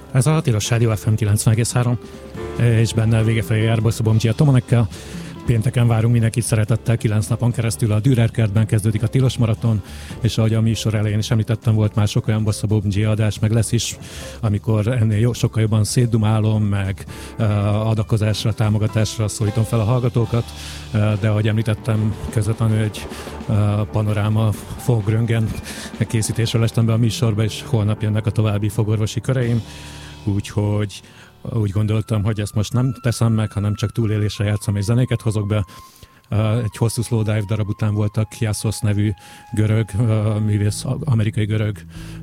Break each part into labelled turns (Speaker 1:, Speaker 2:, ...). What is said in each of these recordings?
Speaker 1: Ez a Tilos Rádió FM 90,3, és benne végefelé jár Bosszobomcsi a Tomonekkel. Pénteken várunk mindenkit szeretettel, 9 napon keresztül a Dürer kertben kezdődik a Tilos maraton, és ahogy a műsor elején is említettem, volt már sok olyan Bosszobomcsi adás, meg lesz is, amikor ennél sokkal jobban szétdumálom, meg adakozásra, támogatásra szólítom fel a hallgatókat, de ahogy említettem, közvetlenül egy panoráma Fogröngen készítésről estem be a műsorba, és holnap jönnek a további fogorvosi köreim, úgyhogy úgy gondoltam, hogy ezt most nem teszem meg, hanem csak túlélésre játszom és zenéket hozok be. Egy hosszú slow dive darab után voltak Iassos nevű görög, művész, amerikai görög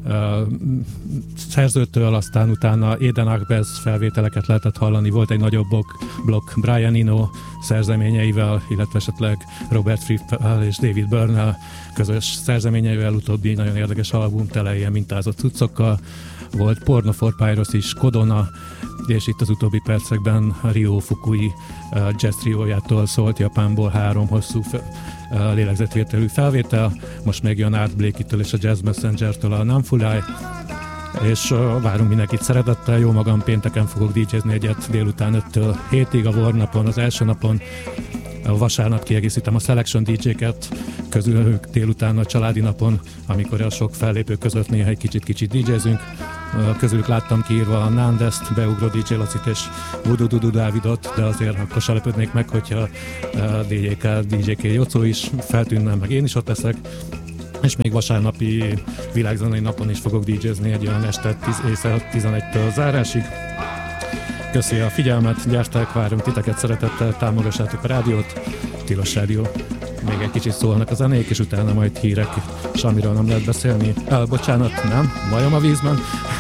Speaker 1: szerzőtől, aztán utána Eden Akbez felvételeket lehetett hallani, volt egy nagyobb blokk Brian Eno szerzeményeivel, illetve esetleg Robert Fripp-el és David Byrne-el közös szerzeményeivel, utóbbi nagyon érdekes album, tele ilyen mintázott cuccokkal. Volt Porno for Pyros is, Kodona, és itt az utóbbi percekben Ryo Fukui jazz triójától szólt Japánból 3 hosszú lélegzetvételű felvétel. Most még jön Art Blakey-től és a Jazz Messenger-től a Namfulai, és várunk mindenkit szeretettel. Jó magam pénteken fogok DJ-zni egyet délután 5-től 7-ig, a Warm napon, az első napon. A vasárnap kiegészítem a Selection DJ-ket, közülük délután a családi napon, amikor a sok fellépő között néha egy kicsit DJ-zünk. Közülük láttam kiírva a Nandest, Beugró DJ Lacit és Voodoo Dudu Dávidot, de azért akkor se lepődnék meg, hogyha DJK Jocó is feltűnne, meg én is ott leszek. És még vasárnapi világzenei napon is fogok DJ-zni egy olyan este 11-től zárásig. Köszi a figyelmet, gyertek, várunk titeket szeretettel, támogassátok a rádiót, Tilos Rádió. Még egy kicsit szólnak a zenék, és utána majd hírek, és amiről nem lehet beszélni. Bocsánat, nem, majom a vízben.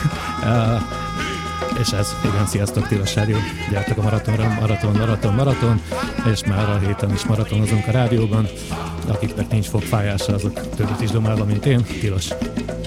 Speaker 1: És ez, igen, sziasztok, Tilos Rádió. Gyertek a maratonra, maraton, és már a héten is maratonozunk a rádióban. Akiknek nincs fogfájása, azok többet is domálva, mint én. Tilos.